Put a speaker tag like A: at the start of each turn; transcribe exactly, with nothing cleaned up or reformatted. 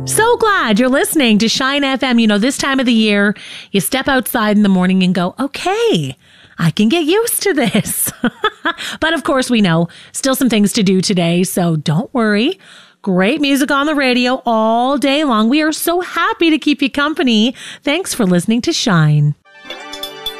A: So glad you're listening to Shine F M. You know, this time of the year, you step outside in the morning and go, okay, I can get used to this. But of course, we know still some things to do today, so don't worry. Great music on the radio all day long. We are so happy to keep you company. Thanks for listening to Shine.